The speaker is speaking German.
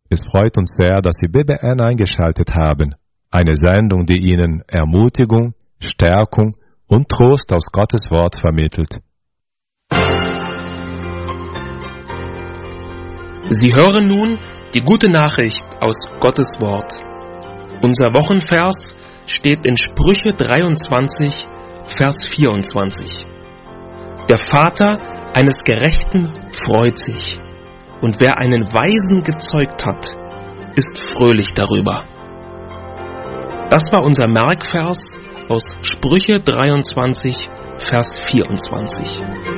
Es freut uns sehr, dass Sie BBN eingeschaltet haben. Eine Sendung, die Ihnen Ermutigung, Stärkung und Trost aus Gottes Wort vermittelt. Sie hören nun die gute Nachricht aus Gottes Wort. Unser Wochenvers steht in Sprüche 23, Vers 24. Der Vater eines Gerechten freut sich, und wer einen Weisen gezeugt hat, ist fröhlich darüber. Das war unser Merkvers aus Sprüche 23, Vers 24.